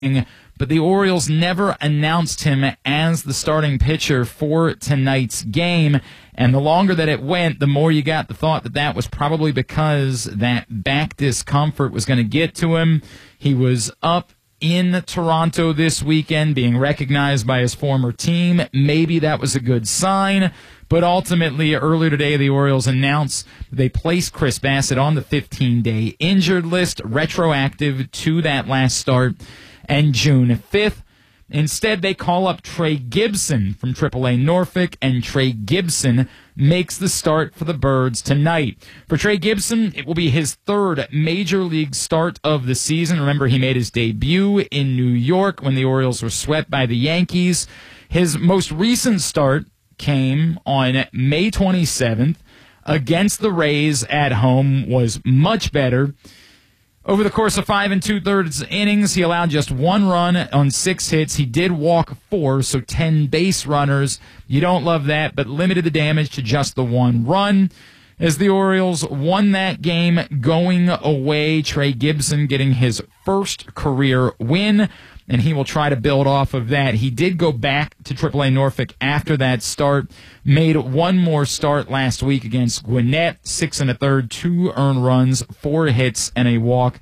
but the Orioles never announced him as the starting pitcher for tonight's game. And the longer that it went, the more you got the thought that that was probably because that back discomfort was going to get to him. He was up in Toronto this weekend, being recognized by his former team. Maybe that was a good sign. But ultimately, earlier today, the Orioles announced they placed Chris Bassitt on the 15-day injured list, retroactive to that last start and June 5th. Instead, they call up Trey Gibson from AAA Norfolk, and Trey Gibson makes the start for the Birds tonight. For Trey Gibson, it will be his third major league start of the season. Remember, he made his debut in New York when the Orioles were swept by the Yankees. His most recent start came on May 27th against the Rays at home, was much better. Over the course of 5 2/3 innings, he allowed just 1 run on 6 hits. He did walk 4, so 10 base runners. You don't love that, but limited the damage to just the 1 run. As the Orioles won that game going away, Trey Gibson getting his first career win, and he will try to build off of that. He did go back to AAA Norfolk after that start, made 1 more start last week against Gwinnett, 6 1/3, 2 earned runs, 4 hits, and a walk.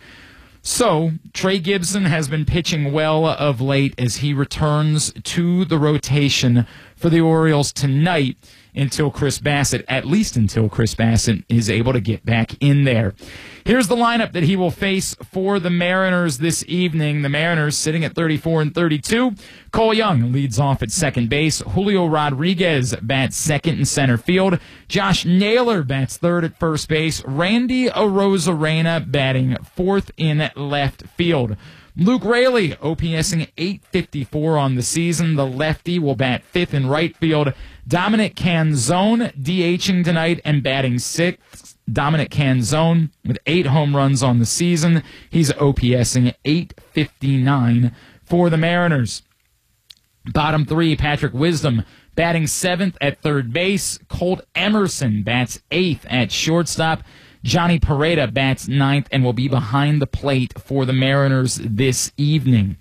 So, Trey Gibson has been pitching well of late as he returns to the rotation for the Orioles tonight until Chris Bassitt, at least until Chris Bassitt is able to get back in there. Here's the lineup that he will face for the Mariners this evening. The Mariners sitting at 34 and 32. Cole Young leads off at second base. Julio Rodriguez bats second and center field. Josh Naylor bats third at first base. Randy Arozarena batting fourth in left field. Luke Raley, OPSing .854 on the season. The lefty will bat fifth in right field. Dominic Canzone DHing tonight and batting sixth. Dominic Canzone with 8 home runs on the season. He's OPSing .859 for the Mariners. Bottom 3, Patrick Wisdom batting 7th at third base. Colt Emerson bats 8th at shortstop. Johnny Pareda bats 9th and will be behind the plate for the Mariners this evening.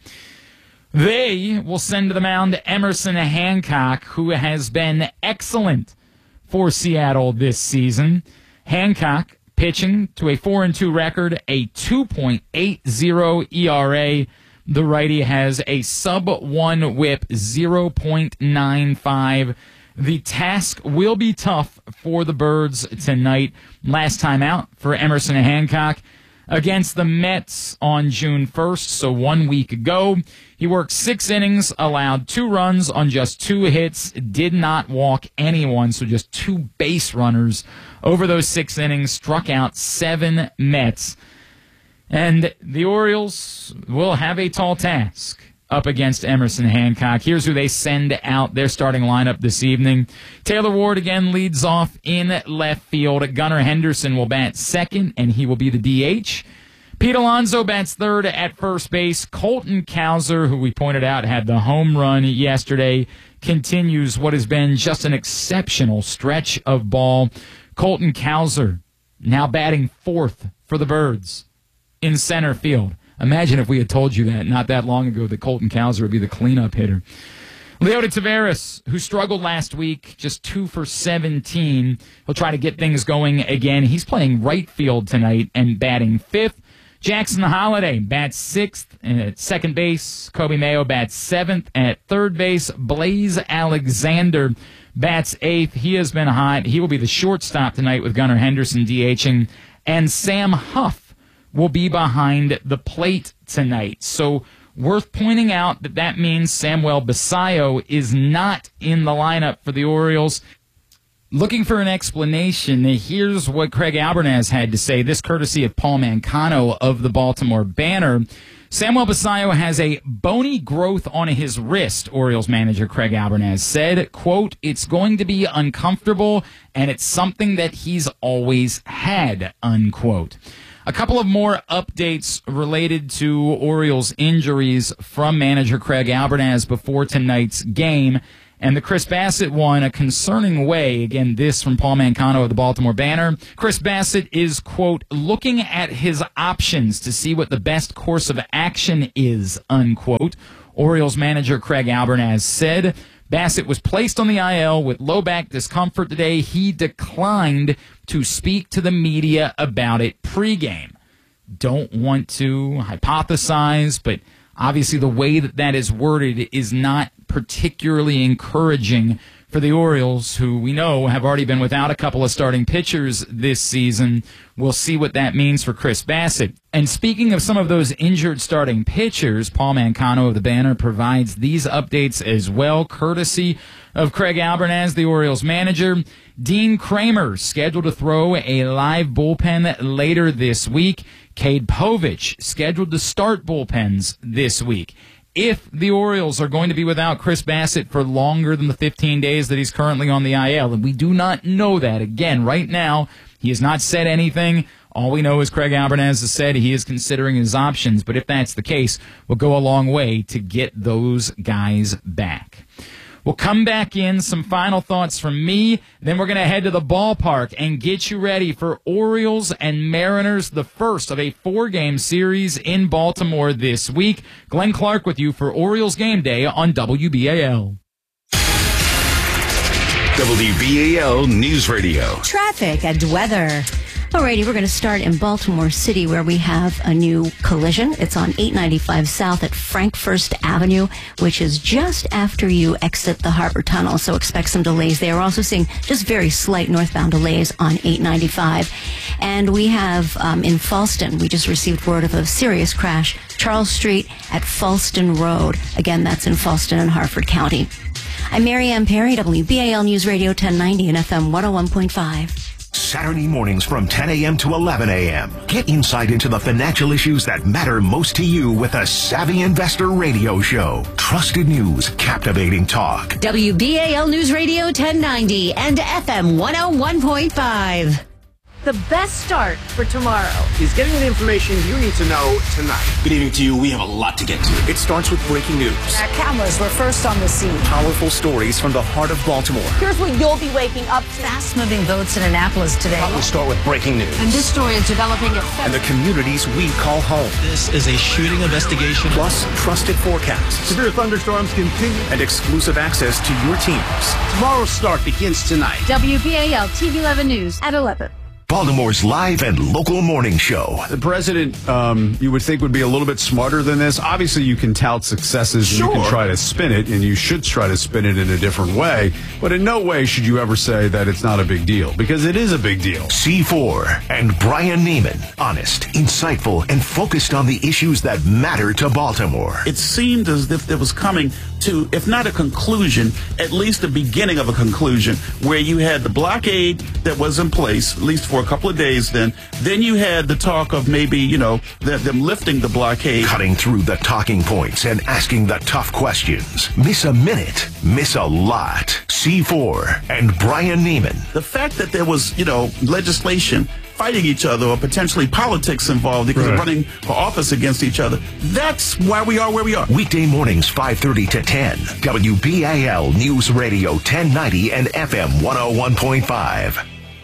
They will send to the mound Emerson Hancock, who has been excellent for Seattle this season. Hancock pitching to a 4-2 record, a 2.80 ERA. The righty has a sub-1 whip, 0.95. The task will be tough for the Birds tonight. Last time out for Emerson Hancock against the Mets on June 1st, so 1 week ago. He worked 6 innings, allowed 2 runs on just 2 hits, did not walk anyone, so just 2 base runners over those 6 innings, struck out 7 Mets. And the Orioles will have a tall task up against Emerson Hancock. Here's who they send out their starting lineup this evening. Taylor Ward again leads off in left field. Gunnar Henderson will bat second, and he will be the DH. Pete Alonso bats third at first base. Colton Cowser, who we pointed out had the home run yesterday, continues what has been just an exceptional stretch of ball. Colton Cowser now batting fourth for the Birds in center field. Imagine if we had told you that not that long ago that Colton Cowser would be the cleanup hitter. Leody Taveras, who struggled last week, just 2 for 17. He'll try to get things going again. He's playing right field tonight and batting fifth. Jackson Holliday bats sixth at second base. Kobe Mayo bats seventh at third base. Blaze Alexander bats eighth. He has been hot. He will be the shortstop tonight with Gunnar Henderson DHing. And Sam Huff will be behind the plate tonight. So worth pointing out that means Samuel Basallo is not in the lineup for the Orioles. Looking for an explanation, here's what Craig Albernaz had to say, this courtesy of Paul Mancano of the Baltimore Banner. Samuel Basallo has a bony growth on his wrist, Orioles manager Craig Albernaz said. Quote, "It's going to be uncomfortable, and it's something that he's always had," unquote. A couple of more updates related to Orioles injuries from manager Craig Albernaz before tonight's game. And the Chris Bassitt one, a concerning way. Again, this from Paul Mancano of the Baltimore Banner. Chris Bassitt is, quote, looking at his options to see what the best course of action is, unquote. Orioles manager Craig Albernaz said Bassitt was placed on the IL with low back discomfort today. He declined to speak to the media about it pregame. Don't want to hypothesize, but obviously the way that is worded is not particularly encouraging for the Orioles, who we know have already been without a couple of starting pitchers this season. We'll see what that means for Chris Bassitt. And speaking of some of those injured starting pitchers, Paul Mancano of the Banner provides these updates as well, courtesy of Craig Albernaz, the Orioles manager. Dean Kramer scheduled to throw a live bullpen later this week. Cade Povich scheduled to start bullpens this week. If the Orioles are going to be without Chris Bassitt for longer than the 15 days that he's currently on the IL, and we do not know that. Again, right now, he has not said anything. All we know is Craig Albernaz has said he is considering his options, but if that's the case, we'll go a long way to get those guys back. We'll come back in, some final thoughts from me, then we're going to head to the ballpark and get you ready for Orioles and Mariners, the first of a 4-game series in Baltimore this week. Glenn Clark with you for Orioles Game Day on WBAL. WBAL News Radio. Traffic and weather. Alrighty, we're going to start in Baltimore City, where we have a new collision. It's on 895 South at Frankfurst Avenue, which is just after you exit the Harbor Tunnel, so expect some delays there. We're also seeing just very slight northbound delays on 895. And we have in Falston, we just received word of a serious crash, Charles Street at Falston Road. Again, that's in Falston and Harford County. I'm Mary Ann Perry, WBAL News Radio 1090 and FM 101.5. Saturday mornings from 10 a.m. to 11 a.m. Get insight into the financial issues that matter most to you with a Savvy Investor Radio Show. Trusted news, captivating talk. WBAL News Radio 1090 and FM 101.5. The best start for tomorrow is getting the information you need to know tonight. Good evening to you. We have a lot to get to. It starts with breaking news. Our cameras were first on the scene. Powerful stories from the heart of Baltimore. Here's what you'll be waking up to. Fast-moving votes in Annapolis today. We'll start with breaking news. And this story is developing at and the communities we call home. This is a shooting investigation. Plus, trusted forecasts. Severe thunderstorms continue. And exclusive access to your teams. Tomorrow's start begins tonight. WBAL TV 11 News at 11. Baltimore's live and local morning show. The president, you would think, would be a little bit smarter than this. Obviously, you can tout successes and you can try to spin it, and you should try to spin it in a different way. But in no way should you ever say that it's not a big deal, because it is a big deal. C4 and Brian Neiman, honest, insightful, and focused on the issues that matter to Baltimore. It seemed as if there was coming to, if not a conclusion, at least the beginning of a conclusion, where you had the blockade that was in place, at least for a couple of days then you had the talk of maybe, them lifting the blockade. Cutting through the talking points and asking the tough questions. Miss a minute, miss a lot. C4 and Brian Neiman. The fact that there was, legislation fighting each other or potentially politics involved because of running for office against each other, that's why we are where we are. Weekday mornings 5:30 to 10. WBAL News Radio 1090 and FM 101.5.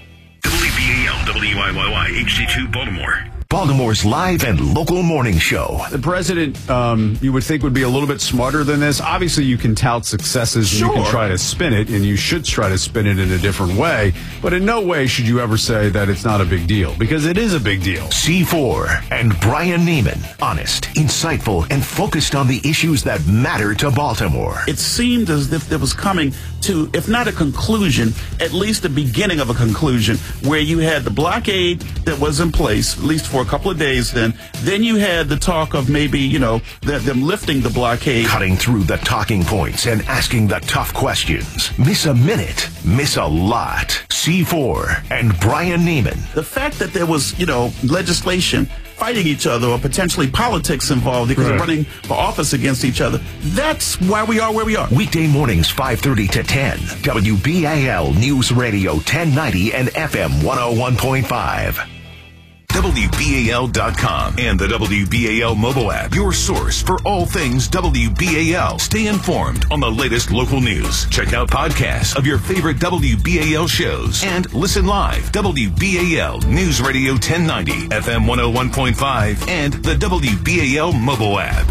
WBAL WIYY HD2 Baltimore. Baltimore's live and local morning show. The president, you would think, would be a little bit smarter than this. Obviously, you can tout successes and you can try to spin it, and you should try to spin it in a different way. But in no way should you ever say that it's not a big deal, because it is a big deal. C4 and Brian Neiman, honest, insightful, and focused on the issues that matter to Baltimore. It seemed as if there was coming to, if not a conclusion, at least the beginning of a conclusion, where you had the blockade that was in place, at least for a couple of days then you had the talk of maybe, them lifting the blockade. Cutting through the talking points and asking the tough questions. Miss a minute, miss a lot. C4 and Brian Neiman. The fact that there was, legislation fighting each other or potentially politics involved because of running for office against each other, that's why we are where we are. Weekday mornings 5:30 to 10. WBAL News Radio 1090 and FM 101.5. WBAL.com, and the WBAL mobile app. Your source for all things WBAL. Stay informed on the latest local news. Check out podcasts of your favorite WBAL shows and listen live. WBAL News Radio 1090, FM 101.5, and the WBAL mobile app.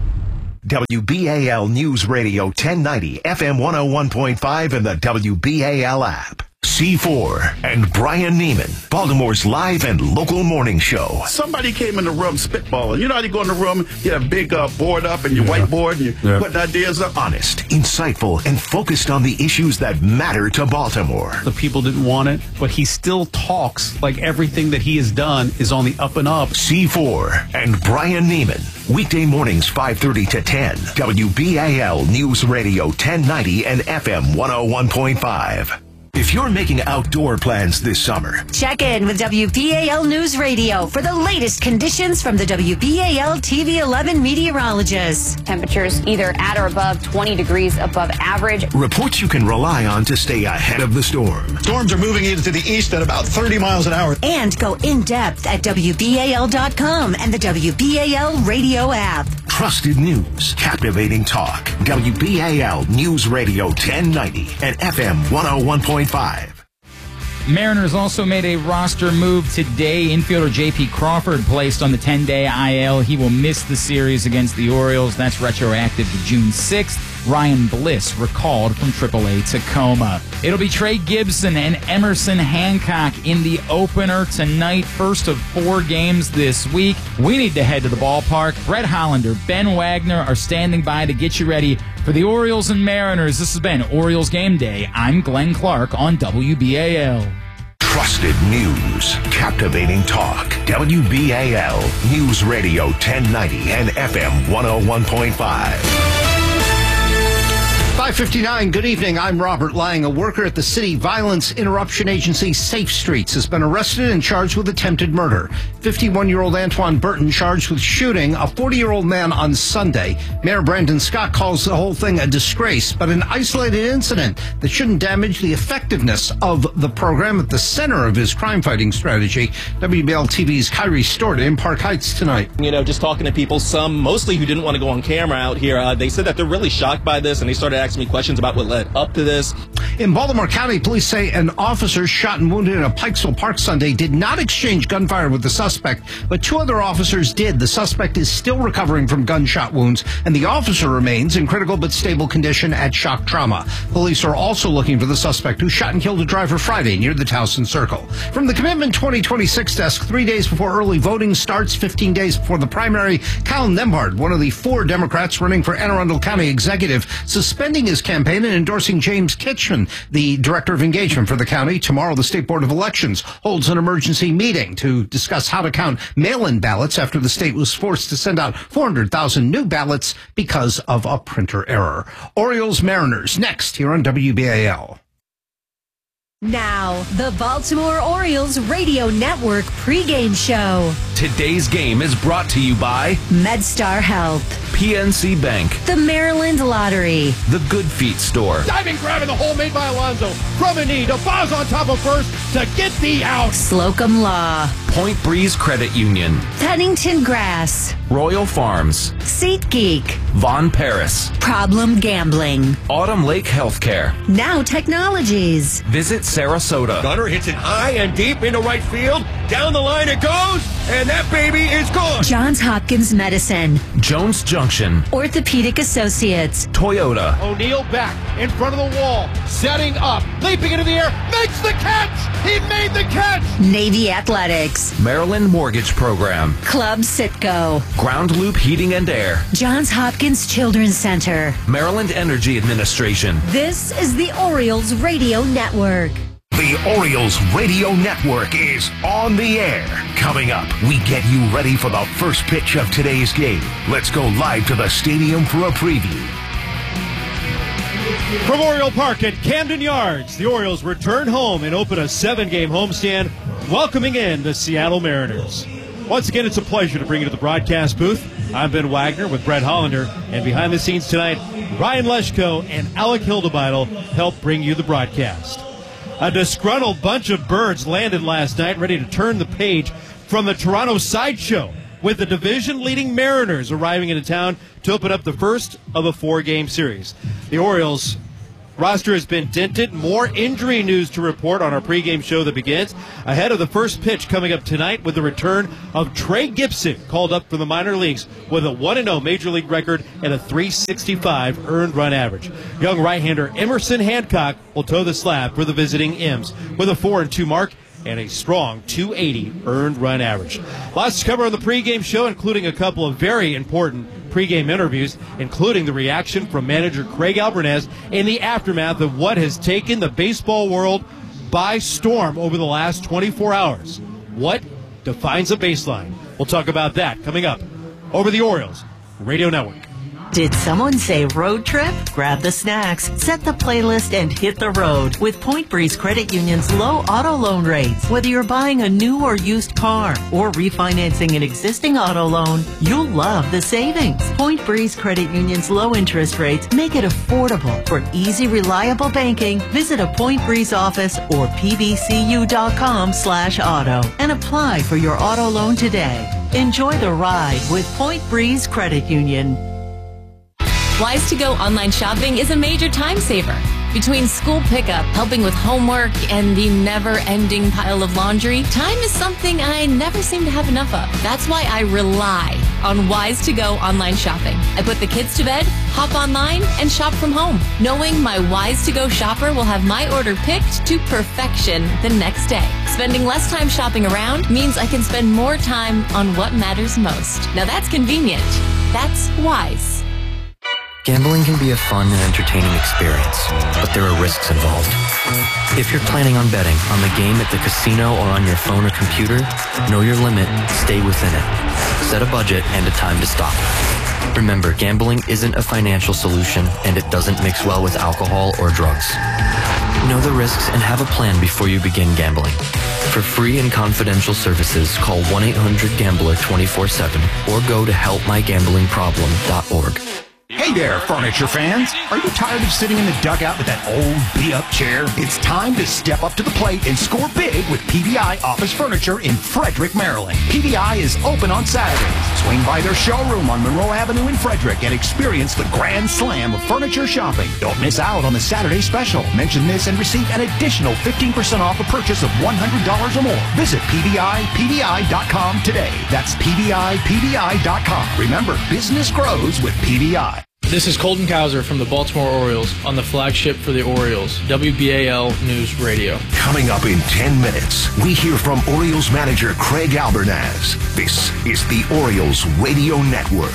WBAL News Radio 1090, FM 101.5, and the WBAL app. C4 and Brian Neiman, Baltimore's live and local morning show. Somebody came in the room spitballing. You know how you go in the room, you have a big board up and your whiteboard, and you're putting ideas up? Honest, insightful, and focused on the issues that matter to Baltimore. The people didn't want it, but he still talks like everything that he has done is on the up and up. C4 and Brian Neiman, weekday mornings 5:30 to 10. WBAL News Radio 1090 and FM 101.5. If you're making outdoor plans this summer, Check in with WBAL News Radio for the latest conditions from the WBAL TV 11 meteorologists. Temperatures either at or above 20 degrees above average. reports you can rely on to stay ahead of the storm. Storms are moving into the east at about 30 miles an hour. And go in depth at WBAL.com and the WBAL radio app. Trusted news, captivating talk. WBAL News Radio 1090 and FM 101.5. Mariners also made a roster move today. Infielder J.P. Crawford placed on the 10-day IL. He will miss the series against the Orioles. That's retroactive to June 6th. Ryan Bliss recalled from AAA Tacoma. It'll be Trey Gibson and Emerson Hancock in the opener tonight. First of 4 games this week. We need to head to the ballpark. Brett Hollander, Ben Wagner are standing by to get you ready for the Orioles and Mariners. This has been Orioles Game Day. I'm Glenn Clark on WBAL. Trusted news, captivating talk. WBAL News Radio 1090 and FM 101.5. 5:59, good evening. I'm Robert Lang. A worker at the city violence interruption agency Safe Streets has been arrested and charged with attempted murder. 51-year-old Antoine Burton charged with shooting a 40-year-old man on Sunday. Mayor Brandon Scott calls the whole thing a disgrace, but an isolated incident that shouldn't damage the effectiveness of the program at the center of his crime-fighting strategy. WBL TV's Kyrie Stewart in Park Heights tonight. You know, just talking to people, some mostly who didn't want to go on camera out here, they said that they're really shocked by this, and they started asking me questions about what led up to this. In Baltimore County, police say an officer shot and wounded in a Pikesville Park Sunday did not exchange gunfire with the suspect, but 2 other officers did. The suspect is still recovering from gunshot wounds, and the officer remains in critical but stable condition at shock trauma. Police are also looking for the suspect who shot and killed a driver Friday near the Towson Circle. From the Commitment 2026 desk, 3 days before early voting starts, 15 days before the primary, Cal Nembhard, one of the 4 Democrats running for Anne Arundel County Executive, suspending his campaign and endorsing James Kitchen, the Director of Engagement for the county. Tomorrow, the State Board of Elections holds an emergency meeting to discuss how to count mail-in ballots after the state was forced to send out 400,000 new ballots because of a printer error. Orioles Mariners next here on WBAL. Now, the Baltimore Orioles Radio Network pregame show. Today's game is brought to you by MedStar Health, PNC Bank, the Maryland Lottery, the Good Feet Store, diving grab in the hole made by Alonso, from a knee to Boz on top of first to get the out, Slocum Law, Point Breeze Credit Union, Pennington Grass, Royal Farms, SeatGeek, Von Paris, Problem Gambling, Autumn Lake Healthcare, Now Technologies. Visit Sarasota. Gunner hits it high and deep into right field. Down the line it goes, and that baby is gone. Johns Hopkins Medicine, Jones Junction, Orthopedic Associates, Toyota. O'Neal back in front of the wall, setting up, leaping into the air, makes the catch. He made the catch. Navy Athletics, Maryland Mortgage Program, Club Citgo, Ground Loop Heating and Air, Johns Hopkins Children's Center, Maryland Energy Administration. This is the Orioles Radio Network. The Orioles Radio Network is on the air. Coming up, we get you ready for the first pitch of today's game. Let's go live to the stadium for a preview. From Oriole Park at Camden Yards, the Orioles return home and open a 7-game homestand, welcoming in the Seattle Mariners. Once again, it's a pleasure to bring you to the broadcast booth. I'm Ben Wagner with Brett Hollander, and behind the scenes tonight, Ryan Leschko and Alec Hildebeidel help bring you the broadcast. A disgruntled bunch of birds landed last night, ready to turn the page from the Toronto Sideshow, with the division-leading Mariners arriving into town to open up the first of a 4-game series. The Orioles roster has been dented. More injury news to report on our pregame show that begins ahead of the first pitch coming up tonight with the return of Trey Gibson, called up from the minor leagues with a 1-0 major league record and a .365 earned run average. Young right-hander Emerson Hancock will toe the slab for the visiting M's with a 4-2 mark and a strong .280 earned run average. Lots to cover on the pregame show, including a couple of very important pregame interviews, including the reaction from manager Craig Albernaz in the aftermath of what has taken the baseball world by storm over the last 24 hours. What defines a baseline? We'll talk about that coming up over the Orioles Radio Network. Did someone say road trip? Grab the snacks, set the playlist, and hit the road with Point Breeze Credit Union's low auto loan rates. Whether you're buying a new or used car or refinancing an existing auto loan, you'll love the savings. Point Breeze Credit Union's low interest rates make it affordable. For easy, reliable banking, visit a Point Breeze office or pbcu.com/auto and apply for your auto loan today. Enjoy the ride with Point Breeze Credit Union. Wise to Go online shopping is a major time saver. Between school pickup, helping with homework, and the never-ending pile of laundry, time is something I never seem to have enough of. That's why I rely on Wise to Go online shopping. I put the kids to bed, hop online, and shop from home, knowing my Wise to Go shopper will have my order picked to perfection the next day. Spending less time shopping around means I can spend more time on what matters most. Now that's convenient. That's Wise. Gambling can be a fun and entertaining experience, but there are risks involved. If you're planning on betting on the game at the casino or on your phone or computer, know your limit, stay within it. Set a budget and a time to stop. Remember, gambling isn't a financial solution, and it doesn't mix well with alcohol or drugs. Know the risks and have a plan before you begin gambling. For free and confidential services, call 1-800-GAMBLER 24/7 or go to helpmygamblingproblem.org. Hey there, furniture fans. Are you tired of sitting in the dugout with that old, beat-up chair? It's time to step up to the plate and score big with PVI Office Furniture in Frederick, Maryland. PVI is open on Saturdays. Swing by their showroom on Monroe Avenue in Frederick and experience the grand slam of furniture shopping. Don't miss out on the Saturday special. Mention this and receive an additional 15% off a purchase of $100 or more. Visit PVIPVI.com today. That's PVIPVI.com. Remember, business grows with PVI. This is Colton Cowser from the Baltimore Orioles on the flagship for the Orioles, WBAL News Radio. Coming up in 10 minutes, we hear from Orioles manager Craig Albernaz. This is the Orioles Radio Network.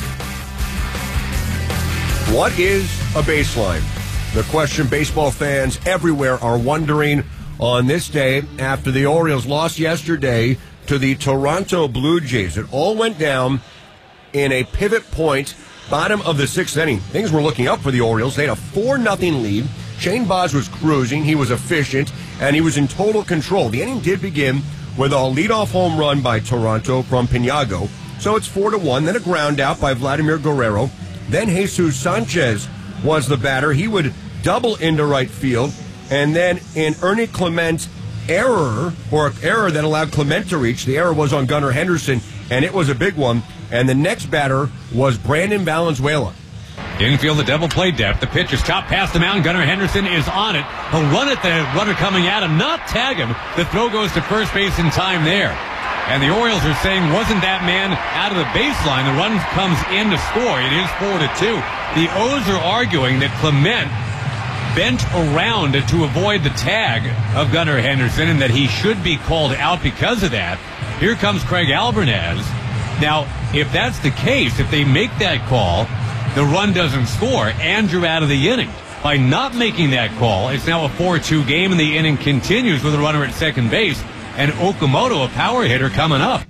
What is a baseline? The question baseball fans everywhere are wondering on this day after the Orioles lost yesterday to the Toronto Blue Jays. It all went down in a pivot point, bottom of the 6th inning. Things were looking up for the Orioles. They had a 4-0 lead. Shane Baz was cruising. He was efficient, and he was in total control. The inning did begin with a leadoff home run by Toronto from Pinago. So it's 4-1. Then a ground out by Vladimir Guerrero. Then Jesus Sanchez was the batter. He would double into right field. And then in Ernie Clement's error that allowed Clement to reach, the error was on Gunnar Henderson, and it was a big one. And the next batter was Brandon Valenzuela. Infield, the double play depth. The pitch is chopped past the mound. Gunnar Henderson is on it. He'll run at the runner coming at him, not tag him. The throw goes to first base in time there. And the Orioles are saying, wasn't that man out of the baseline? The run comes in to score. It is 4-2. The O's are arguing that Clement bent around to avoid the tag of Gunnar Henderson and that he should be called out because of that. Here comes Craig Albernaz. Now, if that's the case, if they make that call, the run doesn't score, and you're out of the inning. By not making that call, it's now a 4-2 game, and the inning continues with a runner at second base, and Okamoto, a power hitter, coming up.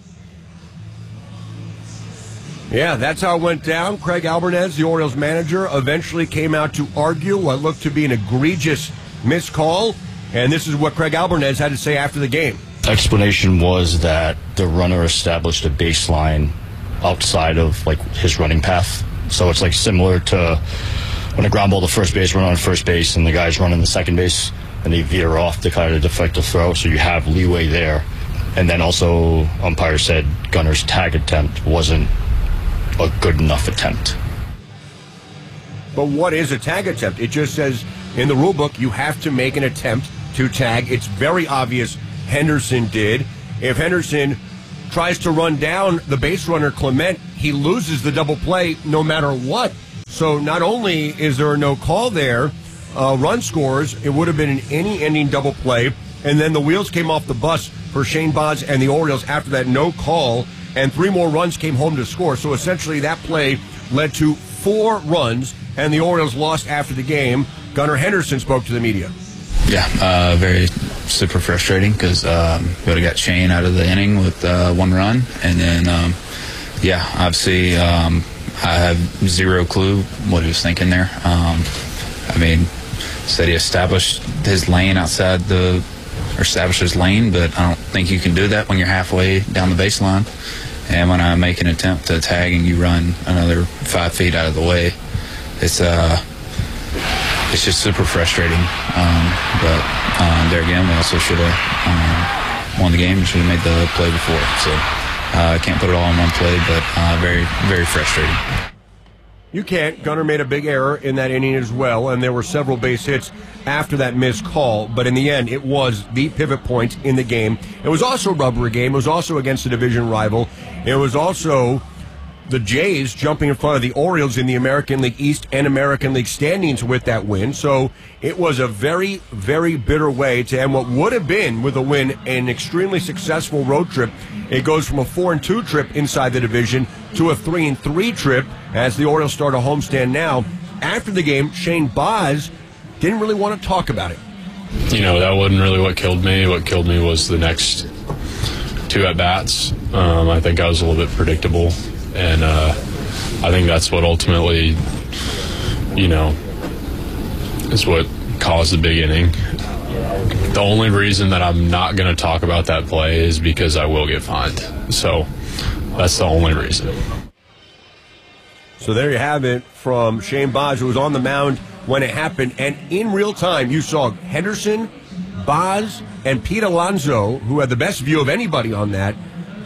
Yeah, that's how it went down. Craig Albernaz, the Orioles manager, eventually came out to argue what looked to be an egregious missed call, and this is what Craig Albernaz had to say after the game. Explanation was that the runner established a baseline outside of his running path. So it's similar to when a ground ball to first base, run on first base, and the guy's running the second base, and they veer off to kind of deflect the throw. So you have leeway there. And then also, umpire said Gunner's tag attempt wasn't a good enough attempt. But what is a tag attempt? It just says in the rule book you have to make an attempt to tag. It's very obvious Henderson did. If Henderson tries to run down the base runner Clement, he loses the double play no matter what. So not only is there no call there, run scores, it would have been an inning double play, and then the wheels came off the bus for Shane Baz and the Orioles after that no call, and 3 more runs came home to score. So essentially that play led to 4 runs, and the Orioles lost after the game. Gunnar Henderson spoke to the media. Yeah, very super frustrating because we would have got Shane out of the inning with 1 run, and then obviously I have zero clue what he was thinking there. Said he established his lane established his lane, but I don't think you can do that when you're halfway down the baseline. And when I make an attempt to tag and you run another 5 feet out of the way, it's just super frustrating. But there again, we also should have won the game and should have made the play before. So I can't put it all in one play, but very, very frustrating. You can't. Gunnar made a big error in that inning as well, and there were several base hits after that missed call. But in the end, it was the pivot point in the game. It was also a rubber game. It was also against a division rival. It was also the Jays jumping in front of the Orioles in the American League East and American League standings with that win. So it was a very, very bitter way to end what would have been, with a win, an extremely successful road trip. It goes from a 4-2 trip inside the division to a 3-3 trip as the Orioles start a homestand now. After the game, Shane Baz didn't really want to talk about it. That wasn't really what killed me. What killed me was the next 2 at-bats. I think I was a little bit predictable. And I think that's what ultimately, is what caused the big inning. The only reason that I'm not going to talk about that play is because I will get fined. So that's the only reason. So there you have it from Shane Baz, who was on the mound when it happened. And in real time, you saw Henderson, Baz, and Pete Alonso, who had the best view of anybody on that,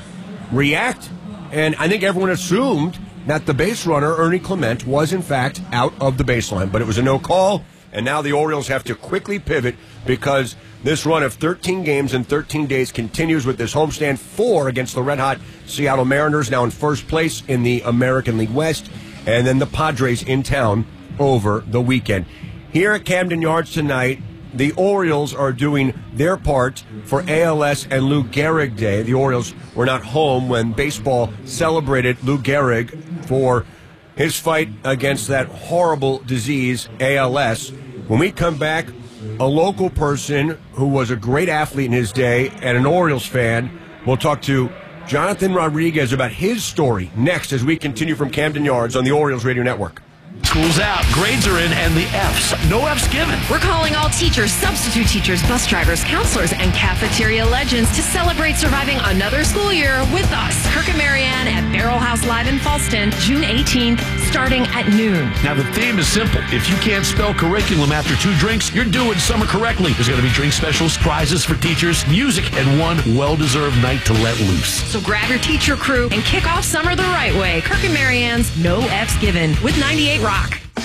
react. And I think everyone assumed that the base runner, Ernie Clement, was in fact out of the baseline. But it was a no call, and now the Orioles have to quickly pivot because this run of 13 games in 13 days continues with this homestand 4 against the red-hot Seattle Mariners, now in first place in the American League West, and then the Padres in town over the weekend. Here at Camden Yards tonight, the Orioles are doing their part for ALS and Lou Gehrig Day. The Orioles were not home when baseball celebrated Lou Gehrig for his fight against that horrible disease, ALS. When we come back, a local person who was a great athlete in his day and an Orioles fan, we'll talk to Jonathan Rodriguez about his story next as we continue from Camden Yards on the Orioles Radio Network. School's out, grades are in, and the F's. No F's given. We're calling all teachers, substitute teachers, bus drivers, counselors, and cafeteria legends to celebrate surviving another school year with us. Kirk and Marianne at Barrel House Live in Falston, June 18th, starting at noon. Now, the theme is simple. If you can't spell curriculum after 2 drinks, you're doing summer correctly. There's going to be drink specials, prizes for teachers, music, and one well-deserved night to let loose. So grab your teacher crew and kick off summer the right way. Kirk and Marianne's No F's Given with 98 Rock.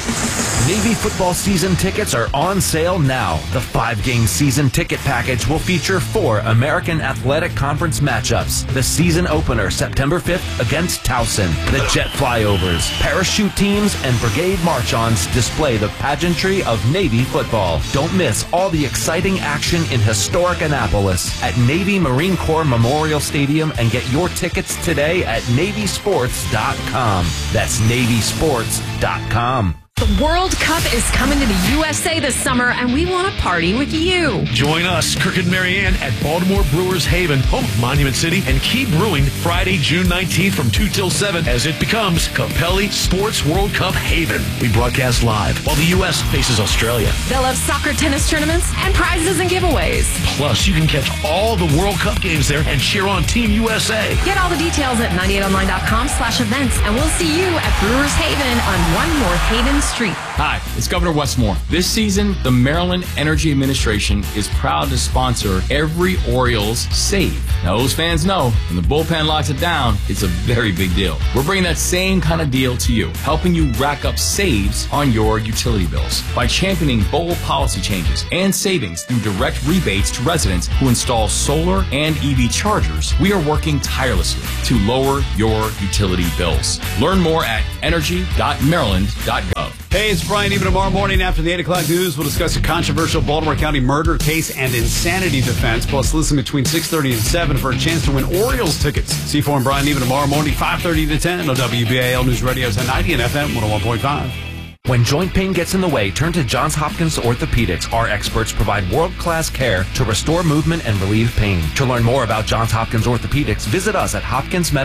Navy football season tickets are on sale now. The 5-game season ticket package will feature 4 American Athletic Conference matchups. The season opener, September 5th, against Towson. The jet flyovers, parachute teams, and brigade march-ons display the pageantry of Navy football. Don't miss all the exciting action in historic Annapolis at Navy Marine Corps Memorial Stadium, and get your tickets today at NavySports.com. That's NavySports.com. The World Cup is coming to the USA this summer, and we want to party with you. Join us, Kirk and Marianne, at Baltimore Brewers Haven, home of Monument City, and keep brewing Friday, June 19th from 2 till 7 as it becomes Capelli Sports World Cup Haven. We broadcast live while the U.S. faces Australia. They'll have soccer, tennis tournaments, and prizes and giveaways. Plus, you can catch all the World Cup games there and cheer on Team USA. Get all the details at 98online.com/events, and we'll see you at Brewers Haven on 1 North Haven Street. Street. Hi, it's Governor Wes Moore. This season, the Maryland Energy Administration is proud to sponsor every Orioles save. Now, those fans know when the bullpen locks it down, it's a very big deal. We're bringing that same kind of deal to you, helping you rack up saves on your utility bills by championing bold policy changes and savings through direct rebates to residents who install solar and EV chargers. We are working tirelessly to lower your utility bills. Learn more at energy.maryland.gov. Hey, it's Brian. Even tomorrow morning after the 8 o'clock news, we'll discuss a controversial Baltimore County murder case and insanity defense. Plus, listen between 6:30 and 7 for a chance to win Orioles tickets. C4 and Brian even tomorrow morning, 5:30 to 10 on WBAL News Radio 1090 and FM 101.5. When joint pain gets in the way, turn to Johns Hopkins Orthopedics. Our experts provide world-class care to restore movement and relieve pain. To learn more about Johns Hopkins Orthopedics, visit us at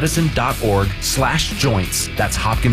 hopkinsmedicine.org/joints. That's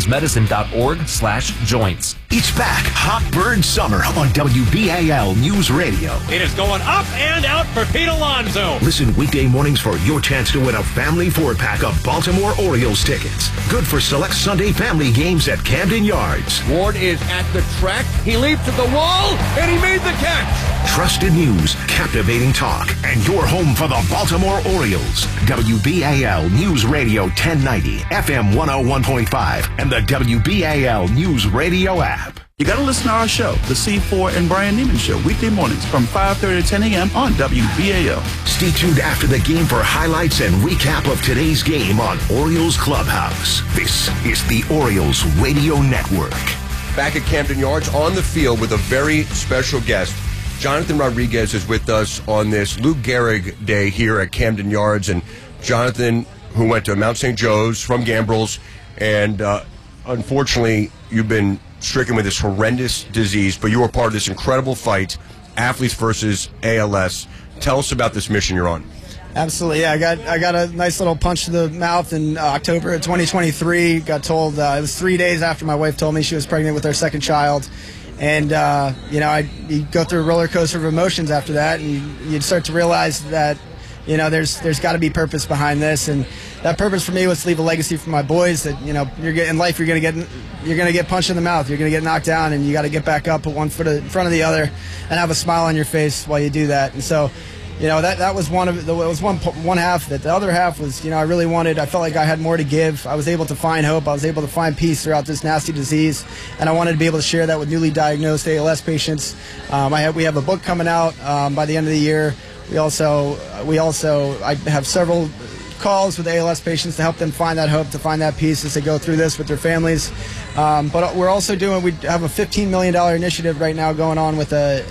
hopkinsmedicine.org/joints. It's back. Hot Bird Summer on WBAL News Radio. It is going up and out for Pete Alonso. Listen weekday mornings for your chance to win a family 4-pack of Baltimore Orioles tickets. Good for select Sunday family games at Camden Yards. Ward is at the track. He leaped to the wall, and he made the catch. Trusted news, captivating talk, and your home for the Baltimore Orioles. WBAL News Radio 1090, FM 101.5, and the WBAL News Radio app. You got to listen to our show, the C4 and Brian Neiman Show, weekday mornings from 5:30 to 10 a.m. on WBAL. Stay tuned after the game for highlights and recap of today's game on Orioles Clubhouse. This is the Orioles Radio Network. Back at Camden Yards on the field with a very special guest. Jonathan Rodriguez is with us on this Lou Gehrig Day here at Camden Yards. And Jonathan, who went to Mount St. Joe's from Gambrills, and unfortunately, you've been stricken with this horrendous disease, but you were part of this incredible fight, Athletes versus ALS. Tell us about this mission you're on. Absolutely, yeah. I got a nice little punch to the mouth in October of 2023. Got told it was 3 days after my wife told me she was pregnant with our second child, and you go through a roller coaster of emotions after that, and you start to realize that there's got to be purpose behind this, and that purpose for me was to leave a legacy for my boys. That in life you're gonna get punched in the mouth, you're gonna get knocked down, and you got to get back up, put one foot in front of the other, and have a smile on your face while you do that. And so. That was one half. That the other half was, I felt like I had more to give. I was able to find hope. I was able to find peace throughout this nasty disease, and I wanted to be able to share that with newly diagnosed ALS patients. We have a book coming out by the end of the year. I have several calls with ALS patients to help them find that hope, to find that peace as they go through this with their families. But we have a $15 million initiative right now going on with a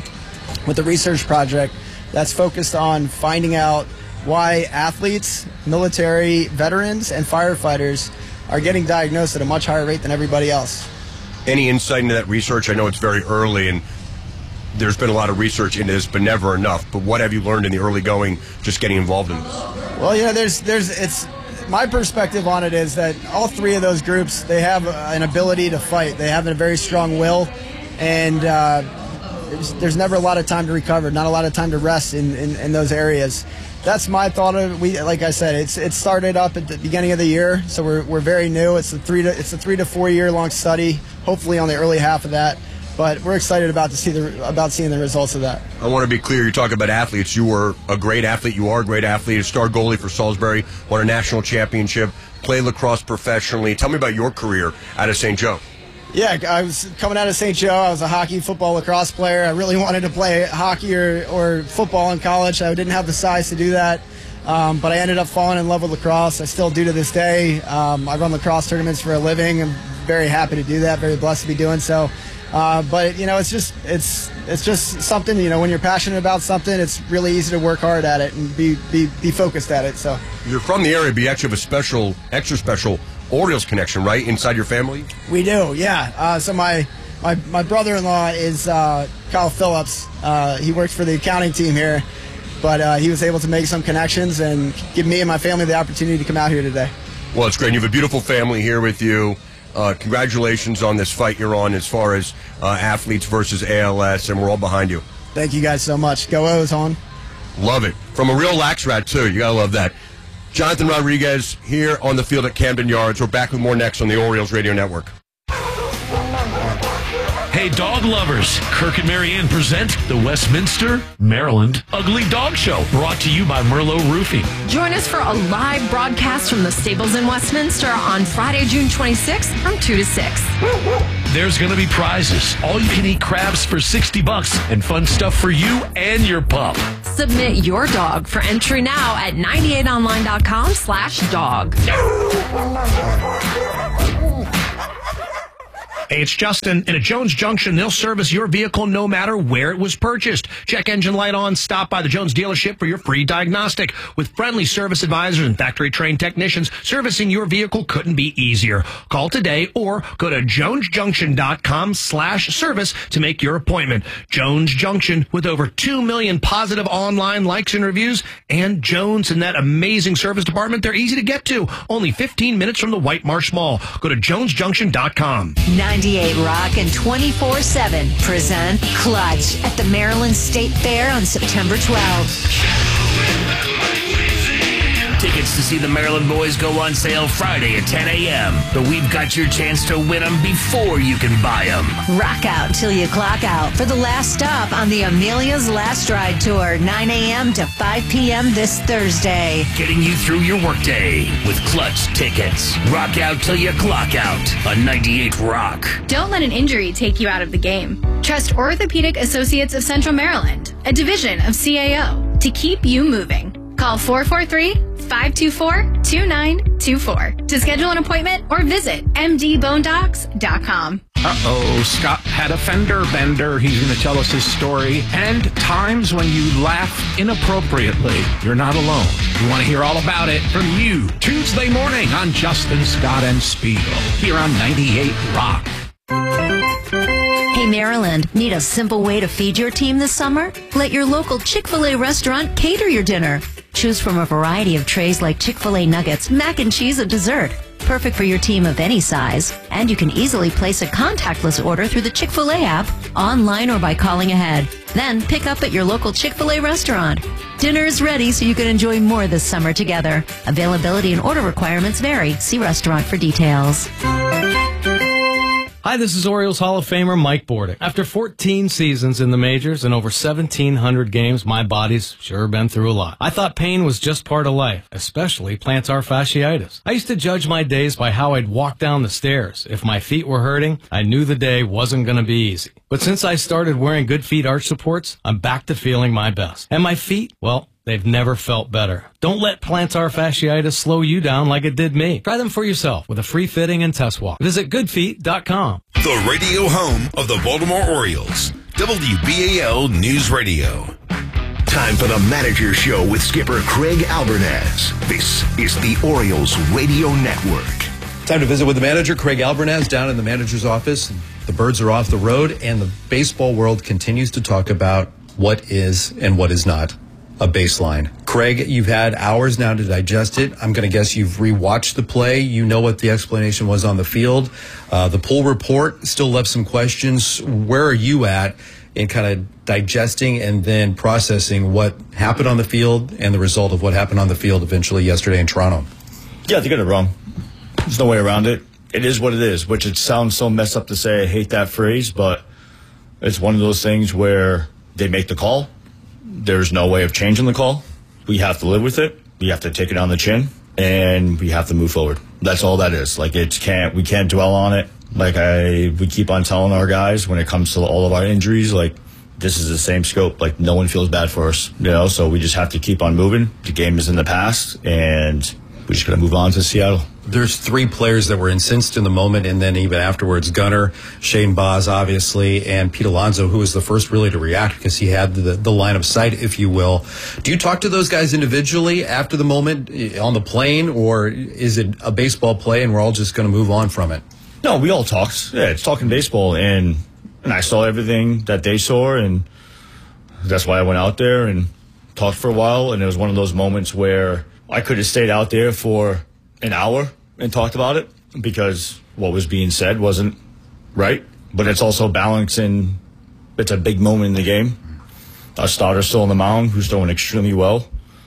research project that's focused on finding out why athletes, military veterans, and firefighters are getting diagnosed at a much higher rate than everybody else. Any insight into that research? I know it's very early, and there's been a lot of research into this, but never enough. But what have you learned in the early going, just getting involved in this? Well, it's my perspective on it is that all three of those groups, they have an ability to fight. They have a very strong will, and there's never a lot of time to recover, not a lot of time to rest in those areas. That's my thought of it. Like I said, it started up at the beginning of the year, so we're very new. It's a 3 to 4 year long study, hopefully on the early half of that. But we're excited about seeing the results of that. I want to be clear. You talk about athletes. You were a great athlete. You are a great athlete. A star goalie for Salisbury. Won a national championship. Played lacrosse professionally. Tell me about your career out of St. Joe. Yeah, I was coming out of St. Joe. I was a hockey, football, lacrosse player. I really wanted to play hockey or football in college. I didn't have the size to do that, but I ended up falling in love with lacrosse. I still do to this day. I run lacrosse tournaments for a living. I'm very happy to do that. Very blessed to be doing so. But it's just something. When you're passionate about something, it's really easy to work hard at it and be focused at it. So you're from the area, but you actually have a extra special Orioles connection, right, inside your family? We do, yeah. So my brother-in-law is Kyle Phillips. He works for the accounting team here, but he was able to make some connections and give me and my family the opportunity to come out here today. Well, it's great. You have a beautiful family here with you. Congratulations on this fight you're on as far as athletes versus ALS, and we're all behind you. Thank you guys so much. Go O's, hon. Love it. From a real lax rat, too. You got to love that. Jonathan Rodriguez here on the field at Camden Yards. We're back with more next on the Orioles Radio Network. Hey, dog lovers, Kirk and Marianne present the Westminster, Maryland Ugly Dog Show, brought to you by Merlot Roofing. Join us for a live broadcast from the stables in Westminster on Friday, June 26th from 2 to 6. There's going to be prizes, all-you-can-eat crabs for $60, and fun stuff for you and your pup. Submit your dog for entry now at 98online.com/dog. Hey, it's Justin. And at Jones Junction, they'll service your vehicle no matter where it was purchased. Check engine light on. Stop by the Jones dealership for your free diagnostic. With friendly service advisors and factory-trained technicians, servicing your vehicle couldn't be easier. Call today or go to jonesjunction.com/service to make your appointment. Jones Junction, with over 2 million positive online likes and reviews. And Jones and that amazing service department, they're easy to get to. Only 15 minutes from the White Marsh Mall. Go to jonesjunction.com. 98 Rock and 24/7 present Clutch at the Maryland State Fair on September 12th. Tickets to see the Maryland boys go on sale Friday at 10 a.m. But we've got your chance to win them before you can buy them. Rock out till you clock out for the last stop on the Amelia's Last Ride Tour, 9 a.m. to 5 p.m. this Thursday. Getting you through your workday with Clutch tickets. Rock out till you clock out on 98 Rock. Don't let an injury take you out of the game. Trust Orthopedic Associates of Central Maryland, a division of CAO, to keep you moving. Call 443-524-2924 to schedule an appointment or visit mdbonedocs.com. Uh-oh, Scott had a fender bender. He's going to tell us his story. And times when you laugh inappropriately. You're not alone. We want to hear all about it from you. Tuesday morning on Justin, Scott, and Spiegel. Here on 98 Rock. Hey, Maryland, need a simple way to feed your team this summer? Let your local Chick-fil-A restaurant cater your dinner. Choose from a variety of trays like Chick-fil-A nuggets, mac and cheese, and dessert. Perfect for your team of any size. And you can easily place a contactless order through the Chick-fil-A app, online or by calling ahead. Then pick up at your local Chick-fil-A restaurant. Dinner is ready so you can enjoy more this summer together. Availability and order requirements vary. See restaurant for details. Hi, this is Orioles Hall of Famer Mike Bordick. After 14 seasons in the majors and over 1,700 games, my body's sure been through a lot. I thought pain was just part of life, especially plantar fasciitis. I used to judge my days by how I'd walk down the stairs. If my feet were hurting, I knew the day wasn't going to be easy. But since I started wearing Good Feet arch supports, I'm back to feeling my best. And my feet, well, they've never felt better. Don't let plantar fasciitis slow you down like it did me. Try them for yourself with a free fitting and test walk. Visit goodfeet.com. The radio home of the Baltimore Orioles. WBAL News Radio. Time for the Manager Show with skipper Craig Albernaz. This is the Orioles Radio Network. Time to visit with the manager, Craig Albernaz, down in the manager's office. The birds are off the road, and the baseball world continues to talk about what is and what is not a baseline. Craig, you've had hours now to digest it. I'm going to guess you've rewatched the play. You know what the explanation was on the field. The pool report still left some questions. Where are you at in kind of digesting and then processing what happened on the field and the result of what happened on the field eventually yesterday in Toronto? Yeah, they got it wrong. There's no way around it. It is what it is, which it sounds so messed up to say. I hate that phrase, but it's one of those things where they make the call. There's no way of changing the call. We have to live with it. We have to take it on the chin, and we have to move forward. That's all that is. Like, we can't dwell on it. Like we keep on telling our guys when it comes to all of our injuries, like, this is the same scope. Like, no one feels bad for us, so we just have to keep on moving. The game is in the past, and we just got to move on to Seattle. There's three players that were incensed in the moment, and then even afterwards, Gunnar, Shane Baz, obviously, and Pete Alonso, who was the first really to react because he had the line of sight, if you will. Do you talk to those guys individually after the moment on the plane, or is it a baseball play and we're all just going to move on from it? No, we all talked. Yeah, it's talking baseball, and I saw everything that they saw, and that's why I went out there and talked for a while, and it was one of those moments where I could have stayed out there for an hour and talked about it because what was being said wasn't right. But it's also balancing. It's a big moment in the game. Our starter's still on the mound, who's throwing extremely well.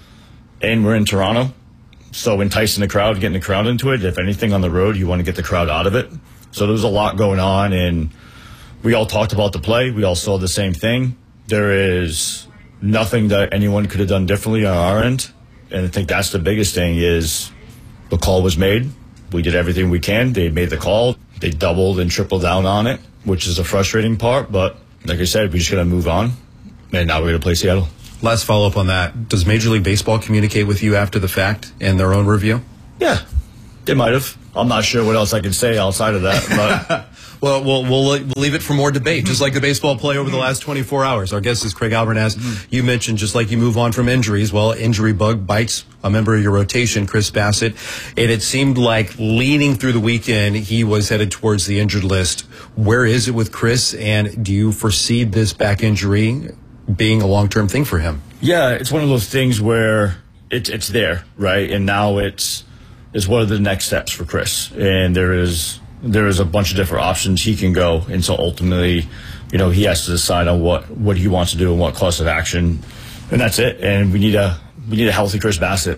And we're in Toronto. So enticing the crowd, getting the crowd into it. If anything on the road, you want to get the crowd out of it. So there was a lot going on. And we all talked about the play. We all saw the same thing. There is nothing that anyone could have done differently on our end. And I think that's the biggest thing is the call was made. We did everything we can. They made the call. They doubled and tripled down on it, which is the frustrating part. But like I said, we just got to move on. And now we're going to play Seattle. Last follow-up on that. Does Major League Baseball communicate with you after the fact in their own review? Yeah, they might have. I'm not sure what else I can say outside of that. But Well, we'll leave it for more debate, just like the baseball play over the last 24 hours. Our guest is Craig Albernaz. You mentioned just like you move on from injuries, well, injury bug bites a member of your rotation, Chris Bassitt. And it seemed like leaning through the weekend, he was headed towards the injured list. Where is it with Chris, and do you foresee this back injury being a long-term thing for him? yeah, it's one of those things where it's there, right? And now it's what are the next steps for Chris? And there is a bunch of different options he can go. And so ultimately, he has to decide on what he wants to do and what course of action. And that's it. And we need a healthy Chris Bassitt,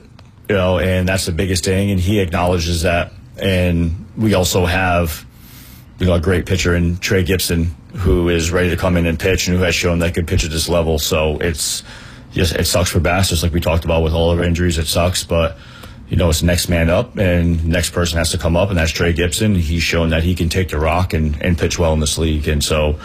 and that's the biggest thing. And he acknowledges that. And we also have, a great pitcher in Trey Gibson, who is ready to come in and pitch and who has shown that could pitch at this level. So it sucks for Bass, just like we talked about with all of our injuries. It sucks, but it's next man up, and next person has to come up, and that's Trey Gibson. He's shown that he can take the rock and pitch well in this league. And so,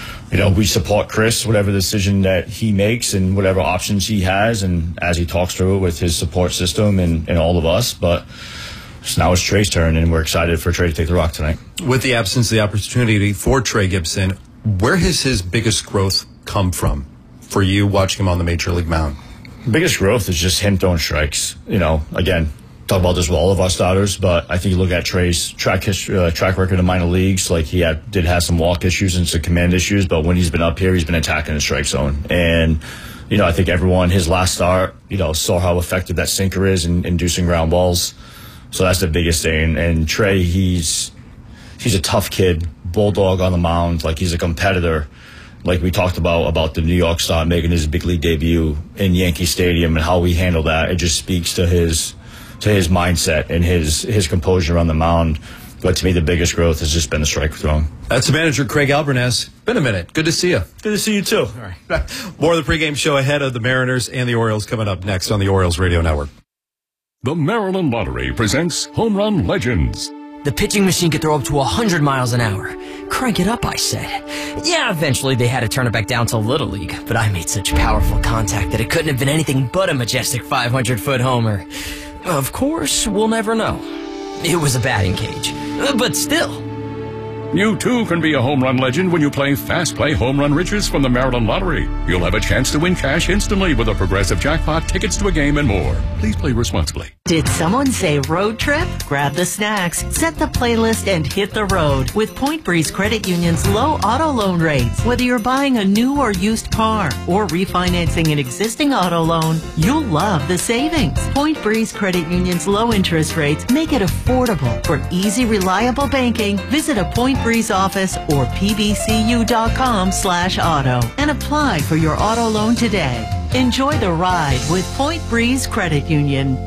we support Chris, whatever decision that he makes and whatever options he has, and as he talks through it with his support system and all of us. But now it's Trey's turn, and we're excited for Trey to take the rock tonight. With the absence of the opportunity for Trey Gibson, where has his biggest growth come from for you watching him on the Major League mound? Biggest growth is just him throwing strikes. Again, talk about this with all of our starters, but I think you look at Trey's track record in minor leagues. Like he did have some walk issues and some command issues, but when he's been up here, he's been attacking the strike zone. And I think everyone his last start, saw how effective that sinker is in inducing ground balls. So that's the biggest thing. And Trey, he's a tough kid, bulldog on the mound. Like he's a competitor. Like we talked about the New York Star making his big league debut in Yankee Stadium and how we handle that. It just speaks to his mindset and his composure on the mound. But to me, the biggest growth has just been the strike throwing. That's the manager, Craig Albernaz. Been a minute. Good to see you. Good to see you, too. All right. More of the pregame show ahead of the Mariners and the Orioles coming up next on the Orioles Radio Network. The Maryland Lottery presents Home Run Legends. The pitching machine could throw up to 100 miles an hour. Crank it up, I said. Yeah, eventually they had to turn it back down to Little League, but I made such powerful contact that it couldn't have been anything but a majestic 500-foot homer. Of course, we'll never know. It was a batting cage, but still. You too can be a home run legend when you play Fast Play Home Run Riches from the Maryland Lottery. You'll have a chance to win cash instantly with a progressive jackpot, tickets to a game, and more. Please play responsibly. Did someone say road trip? Grab the snacks, set the playlist, and hit the road with Point Breeze Credit Union's low auto loan rates. Whether you're buying a new or used car or refinancing an existing auto loan, you'll love the savings. Point Breeze Credit Union's low interest rates make it affordable. For easy, reliable banking, visit a Point Breeze office or pbcu.com/auto and apply for your auto loan today. Enjoy the ride with Point Breeze Credit Union.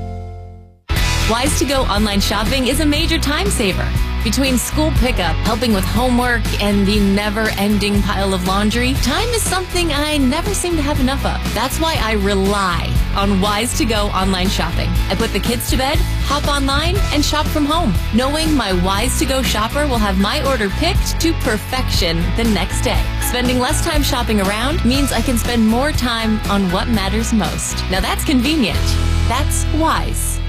Wise2Go online shopping is a major time saver. Between school pickup, helping with homework, and the never-ending pile of laundry, time is something I never seem to have enough of. That's why I rely on Wise2Go online shopping. I put the kids to bed, hop online, and shop from home, knowing my Wise2Go shopper will have my order picked to perfection the next day. Spending less time shopping around means I can spend more time on what matters most. Now that's convenient. That's wise.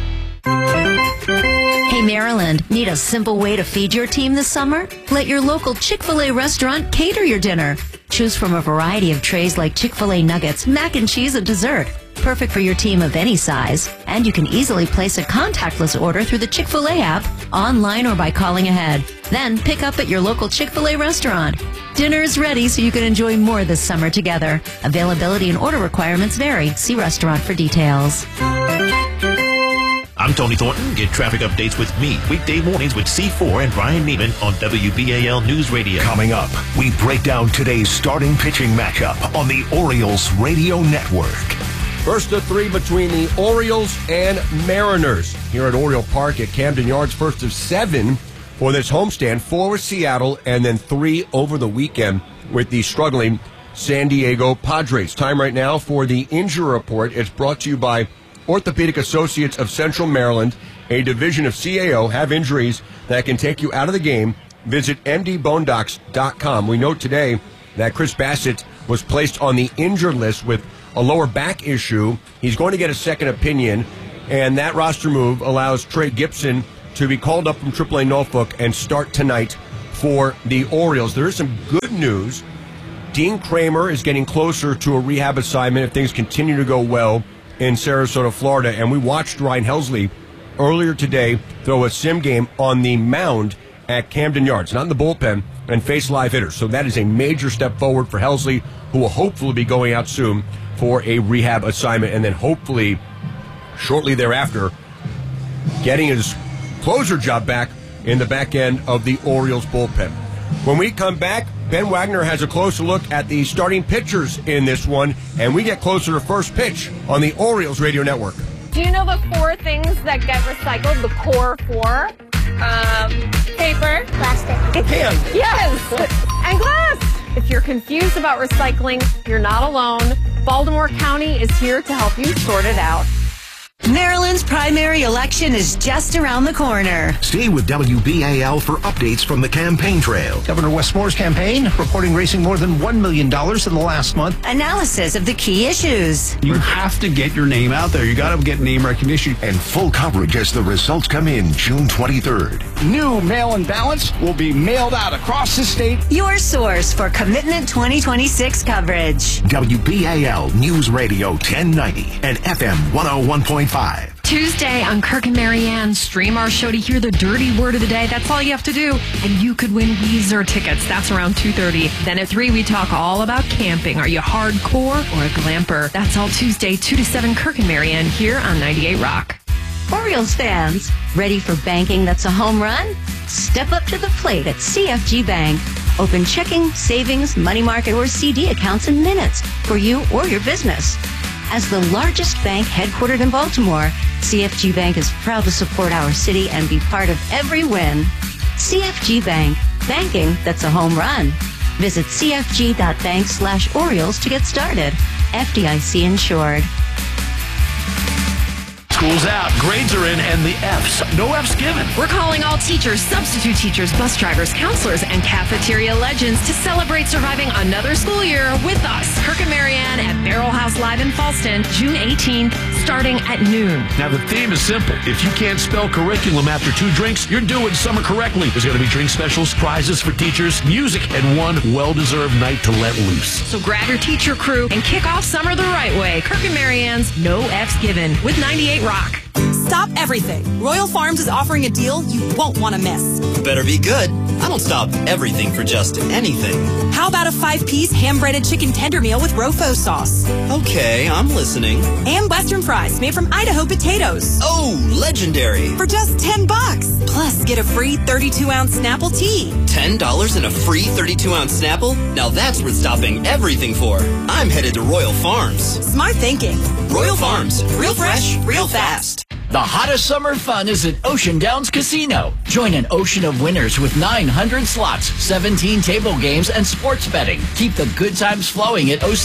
Hey Maryland, need a simple way to feed your team this summer? Let your local Chick-fil-A restaurant cater your dinner. Choose from a variety of trays like Chick-fil-A nuggets, mac and cheese, and dessert. Perfect for your team of any size. And you can easily place a contactless order through the Chick-fil-A app, online or by calling ahead. Then pick up at your local Chick-fil-A restaurant. Dinner is ready so you can enjoy more this summer together. Availability and order requirements vary. See restaurant for details. I'm Tony Thornton. Get traffic updates with me weekday mornings with C4 and Brian Neiman on WBAL News Radio. Coming up, we break down today's starting pitching matchup on the Orioles Radio Network. First of three between the Orioles and Mariners here at Oriole Park at Camden Yards. First of seven for this homestand, 4 with Seattle, and then 3 over the weekend with the struggling San Diego Padres. Time right now for the injury report. It's brought to you by Orthopedic Associates of Central Maryland, a division of CAO. Have injuries that can take you out of the game. Visit mdbonedocs.com. We note today that Chris Bassett was placed on the injured list with a lower back issue. He's going to get a second opinion, and that roster move allows Trey Gibson to be called up from AAA Norfolk and start tonight for the Orioles. There is some good news. Dean Kramer is getting closer to a rehab assignment if things continue to go well in Sarasota, Florida. And we watched Ryan Helsley earlier today throw a sim game on the mound at Camden Yards, not in the bullpen, and face live hitters. So that is a major step forward for Helsley, who will hopefully be going out soon for a rehab assignment, and then hopefully shortly thereafter getting his closer job back in the back end of the Orioles bullpen. When we come back, Ben Wagner has a closer look at the starting pitchers in this one, and we get closer to first pitch on the Orioles Radio Network. Do you know the 4 things that get recycled? The core 4? Paper. Plastic. Can. Yes. And glass. If you're confused about recycling, you're not alone. Baltimore County is here to help you sort it out. Maryland's primary election is just around the corner. Stay with WBAL for updates from the campaign trail. Governor Westmore's campaign reporting raising more than $1 million in the last month. Analysis of the key issues. You have to get your name out there. You got to get name recognition. And full coverage as the results come in June 23rd. New mail-in ballots will be mailed out across the state. Your source for Commitment 2026 coverage. WBAL News Radio 1090 and FM 101.5. Tuesday on Kirk and Marianne, stream our show to hear the dirty word of the day. That's all you have to do. And you could win Weezer tickets. That's around 2:30. Then at 3, we talk all about camping. Are you hardcore or a glamper? That's all Tuesday, 2 to 7, Kirk and Marianne here on 98 Rock. Orioles fans, ready for banking that's a home run? Step up to the plate at CFG Bank. Open checking, savings, money market, or CD accounts in minutes for you or your business. As the largest bank headquartered in Baltimore, CFG Bank is proud to support our city and be part of every win. CFG Bank, banking that's a home run. Visit cfg.bank/Orioles to get started. FDIC insured. School's out, grades are in, and the F's. No F's given. We're calling all teachers, substitute teachers, bus drivers, counselors, and cafeteria legends to celebrate surviving another school year with us. Kirk and Marianne at Barrel House Live in Falston, June 18th, starting at noon. Now, the theme is simple. If you can't spell curriculum after 2 drinks, you're doing summer correctly. There's going to be drink specials, prizes for teachers, music, and one well-deserved night to let loose. So grab your teacher crew and kick off summer the right way. Kirk and Marianne's No F's Given with 98 Rock. Stop everything. Royal Farms is offering a deal you won't want to miss. Better be good. I don't stop everything for just anything. How about a 5-piece hand-breaded chicken tender meal with Rofo sauce? Okay, I'm listening. And Western fries made from Idaho potatoes. Oh, legendary. For just $10. Plus, get a free 32-ounce Snapple tea. $10 and a free 32-ounce Snapple? Now that's worth stopping everything for. I'm headed to Royal Farms. Smart thinking. Royal Farms. Real fresh, real fast. The hottest summer fun is at Ocean Downs Casino. Join an ocean of winners with 900 slots, 17 table games, and sports betting. Keep the good times flowing at OC.